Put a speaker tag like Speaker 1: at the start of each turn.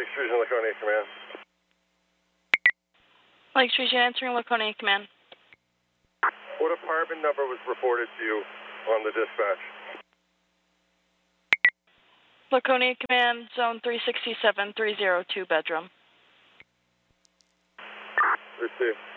Speaker 1: Lakes Region, Laconia Command.
Speaker 2: Lakes Region answering Laconia Command.
Speaker 1: What apartment number was reported to you on the dispatch?
Speaker 2: Laconia Command, Zone 367, 302 bedroom.
Speaker 1: Received.